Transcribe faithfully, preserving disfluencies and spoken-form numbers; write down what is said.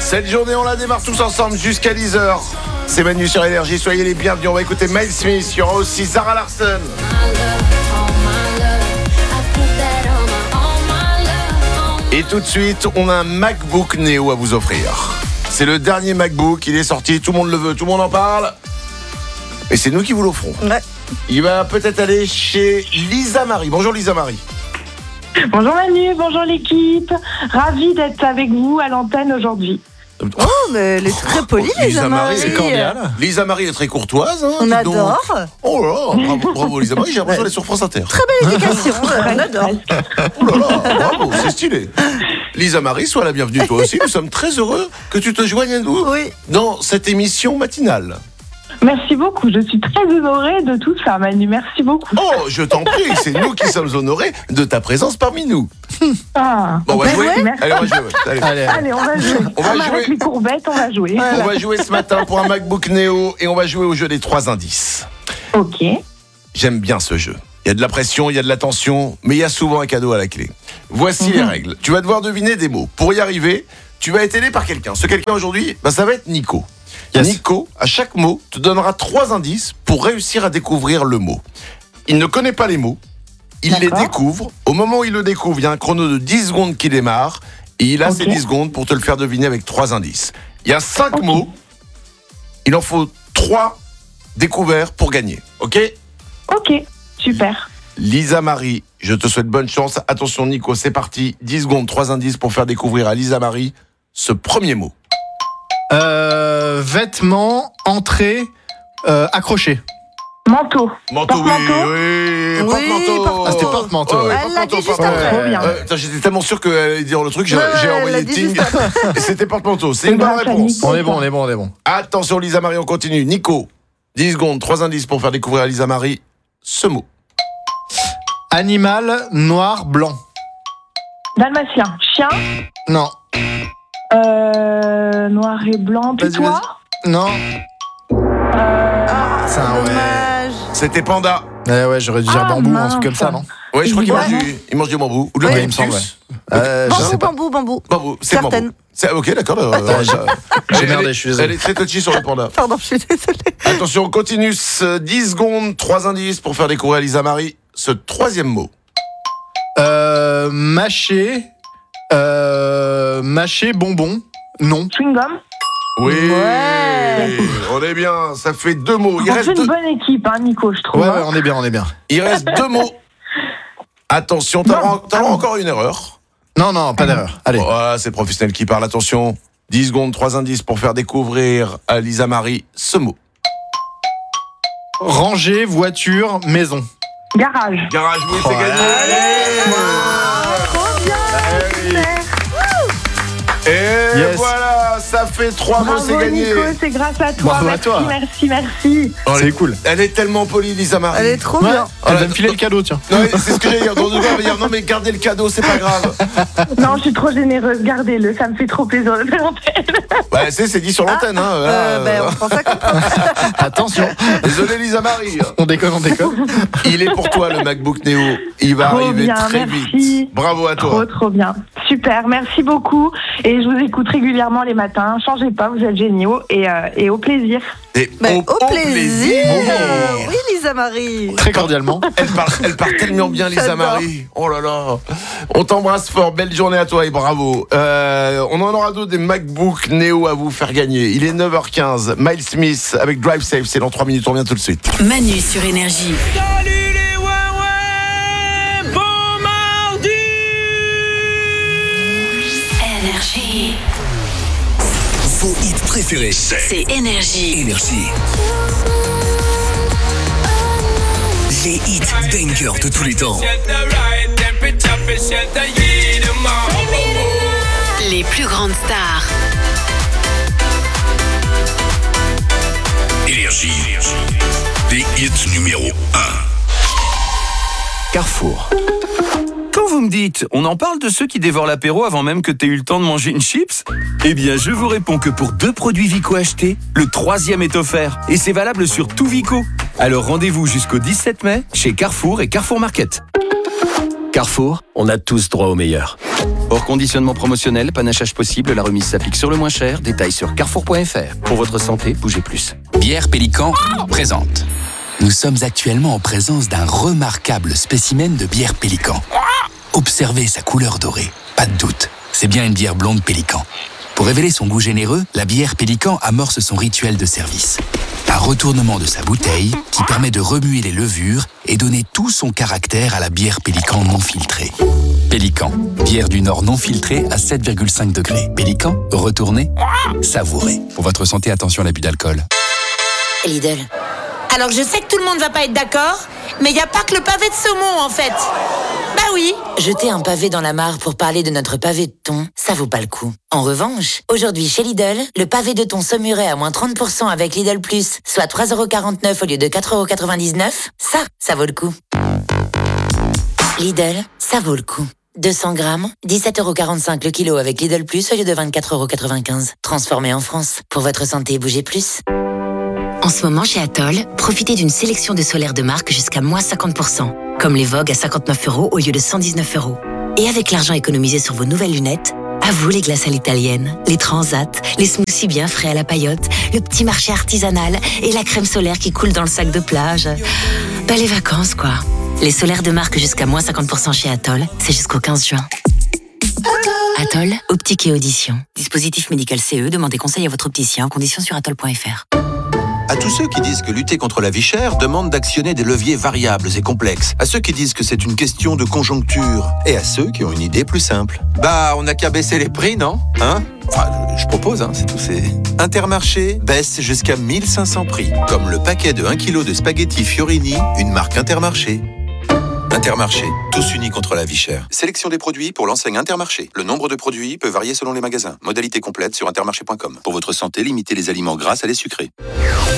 Cette journée, on la démarre tous ensemble jusqu'à dix heures. C'est Manu sur Énergie, soyez les bienvenus. On va écouter Miles Smith, il y aura aussi Zara Larsson. Et tout de suite, on a un MacBook Neo à vous offrir. C'est le dernier MacBook, il est sorti, tout le monde le veut, tout le monde en parle. Et c'est nous qui vous l'offrons. Ouais. Il va peut-être aller chez Lisa Marie. Bonjour Lisa Marie. Bonjour Manu, bonjour l'équipe. Ravie d'être avec vous à l'antenne aujourd'hui. Oh, mais elle est très polie, oh, Lisa Marie. C'est cordial. Lisa Marie est très courtoise. Hein, on adore. Donc. Oh là là, bravo, bravo Lisa Marie, j'ai l'impression d'être sur France Inter. Très belle éducation, on adore. Oh là là, bravo, c'est stylé. Lisa Marie, sois la bienvenue toi aussi. Nous sommes très heureux que tu te joignes à nous oui. dans cette émission matinale. Merci beaucoup, je suis très honorée de tout ça, Manu, merci beaucoup. Oh, je t'en prie, c'est nous qui sommes honorés de ta présence parmi nous. Ah, bon, on va jouer. Allez, on va jouer. Allez, allez, allez on va jouer. On, on va jouer. Avec les courbettes, on va jouer. Voilà. On va jouer ce matin pour un MacBook Neo et on va jouer au jeu des trois indices. Ok. J'aime bien ce jeu. Il y a de la pression, il y a de la tension, mais il y a souvent un cadeau à la clé. Voici mm-hmm. les règles. Tu vas devoir deviner des mots. Pour y arriver, tu vas être aidé par quelqu'un. Ce quelqu'un aujourd'hui, bah, ça va être Nico. Yes. Nico, à chaque mot, te donnera trois indices pour réussir à découvrir le mot. Il ne connaît pas les mots, il D'accord. les découvre. Au moment où il le découvre, il y a un chrono de dix secondes qui démarre et il a okay. ces dix secondes pour te le faire deviner avec trois indices. Il y a cinq okay. mots, il en faut trois découverts pour gagner. Ok ? Ok, super. Lisa Marie, je te souhaite bonne chance. Attention Nico, c'est parti. dix secondes, trois indices pour faire découvrir à Lisa Marie ce premier mot. Euh, vêtements, entrée, euh, accroché. Manteau. Manteau, oui, oui, oui. Porte-manteau. Ah, c'était porte-manteau. Oh, elle l'a dit juste après. Trop bien. Euh, j'étais tellement sûr qu'elle allait dire le truc, j'ai, ouais, j'ai envoyé le ting. Et c'était porte-manteau. C'est, c'est une bonne réponse. On est bon, on est bon, on est bon. Attention, Lisa Marie, on continue. Nico, dix secondes, trois indices pour faire découvrir à Lisa Marie ce mot. Animal, noir, blanc. Dalmatien. Chien. Non. Euh, noir et blanc, pitois. Non. Euh, ah, c'est un ouais. C'était panda. Ouais, ouais, j'aurais dû dire ah, bambou, mince. un truc comme ça, non? Ouais, je crois qu'il ouais. mange du, il mange du bambou. Ou de ouais, la il me semble. Ouais. Euh, bambou, je sais pas. bambou, bambou. Bambou, c'est Certaines. bambou. C'est, ok, d'accord. Euh, Attends, j'ai, j'ai merdé, je suis désolé. Elle est très touchy sur le panda. Pardon, je suis désolée. Attention, on continue. dix secondes, trois indices pour faire découvrir à Lisa Marie ce troisième mot. Euh, mâché, euh, mâché, bonbon. Non. Chewing-gum. Oui, ouais. On est bien, ça fait deux mots. Il on reste fait deux... une bonne équipe, hein, Nico, je trouve. Ouais, ouais, on est bien, on est bien. Il reste deux mots. Attention, t'as, non, t'as ah encore une erreur. Non, non, pas d'erreur. Allez. Voilà, c'est le professionnel qui parle. Attention, dix secondes, trois indices pour faire découvrir à Lisa Marie ce mot. Ranger, voiture, maison. Garage. Garage, oui, oh, c'est gagné. Allez. Wow, trop bien. Et yes. voilà, ça fait trois mots, c'est gagné. Nico, c'est grâce à toi. Bravo merci, à toi. merci, merci. Oh, c'est cool. Elle est tellement polie, Lisa Marie. Elle est trop ouais. bien. Elle va me filer le cadeau, tiens. Non, c'est ce que j'allais dire. Dans deux heures, elle va dire non, mais gardez le cadeau, c'est pas grave. Non, je suis trop généreuse, gardez-le, ça me fait trop plaisir de faire l'antenne. Ouais, c'est, c'est dit sur l'antenne. Ah, hein, euh, ben, on prend ça comme attention. Désolé, Lisa Marie. On déconne, on déconne. Il est pour toi, le MacBook Neo. Il va trop arriver bien, très merci. vite. Bravo à toi. Trop, trop bien. Super, merci beaucoup. Et je vous écoute régulièrement les matins. Changez pas, vous êtes géniaux. Et, euh, et au plaisir. Et ben, au, au plaisir. plaisir. Oh. Oui, Lisa Marie. Très cordialement. Elle parle, elle parle tellement bien, Lisa J'adore. Marie. Oh là là. On t'embrasse fort. Belle journée à toi et bravo. Euh, on en aura d'autres des MacBook Neo à vous faire gagner. Il est neuf heures quinze. Miles Smith avec Drive Safe. C'est dans trois minutes. On revient tout de suite. Manu sur Énergie. Salut les Huawei, bon mardi. Énergie. Vos hits préférés, c'est, c'est Énergie. Énergie. Les hits bangers de tous les temps. Les plus grandes stars. Énergie. Les hits numéro un. Carrefour. Quand vous me dites, on en parle de ceux qui dévorent l'apéro avant même que t'aies eu le temps de manger une chips ? Eh bien, je vous réponds que pour deux produits Vico achetés, le troisième est offert. Et c'est valable sur tout Vico. Alors rendez-vous jusqu'au dix-sept mai chez Carrefour et Carrefour Market. Carrefour, on a tous droit au meilleur. Hors conditionnement promotionnel, panachage possible, la remise s'applique sur le moins cher. Détails sur carrefour point f r. Pour votre santé, bougez plus. Bière Pélican présente. Nous sommes actuellement en présence d'un remarquable spécimen de bière Pélican. Observez sa couleur dorée. Pas de doute, c'est bien une bière blonde Pélican. Pour révéler son goût généreux, la bière Pélican amorce son rituel de service. Un retournement de sa bouteille qui permet de remuer les levures et donner tout son caractère à la bière Pélican non filtrée. Pélican, bière du Nord non filtrée à sept virgule cinq degrés. Pélican, retournez, savourez. Pour votre santé, attention à l'abus d'alcool. Lidl. Alors je sais que tout le monde va pas être d'accord, mais il n'y a pas que le pavé de saumon en fait. Bah oui. Jeter un pavé dans la mare pour parler de notre pavé de thon, ça vaut pas le coup. En revanche, aujourd'hui chez Lidl, le pavé de thon saumuré à moins trente pour cent avec Lidl Plus, soit trois euros quarante-neuf au lieu de quatre euros quatre-vingt-dix-neuf, ça, ça vaut le coup. Lidl, ça vaut le coup. deux cents grammes, dix-sept euros quarante-cinq le kilo avec Lidl Plus au lieu de vingt-quatre euros quatre-vingt-quinze. Transformé en France. Pour votre santé, bougez plus. En ce moment, chez Atoll, profitez d'une sélection de solaires de marque jusqu'à moins cinquante pour cent, comme les Vogue à cinquante-neuf euros au lieu de cent dix-neuf euros. Et avec l'argent économisé sur vos nouvelles lunettes, à vous les glaces à l'italienne, les transats, les smoothies bien frais à la paillote, le petit marché artisanal et la crème solaire qui coule dans le sac de plage. Bah les vacances, quoi. Les solaires de marque jusqu'à moins cinquante pour cent chez Atoll, c'est jusqu'au quinze juin. Atoll, optique et audition. Dispositif médical C E, demandez conseil à votre opticien, conditions sur atoll point f r. À tous ceux qui disent que lutter contre la vie chère demande d'actionner des leviers variables et complexes. À ceux qui disent que c'est une question de conjoncture. Et à ceux qui ont une idée plus simple. Bah, on n'a qu'à baisser les prix, non ? Hein ? Enfin, je, je propose, hein, c'est tout. C'est... Intermarché baisse jusqu'à mille cinq cents prix. Comme le paquet de un kilo de spaghettis Fiorini, une marque Intermarché. Intermarché, tous unis contre la vie chère. Sélection des produits pour l'enseigne Intermarché. Le nombre de produits peut varier selon les magasins. Modalité complète sur intermarché point com. Pour votre santé, limitez les aliments gras à les sucrés.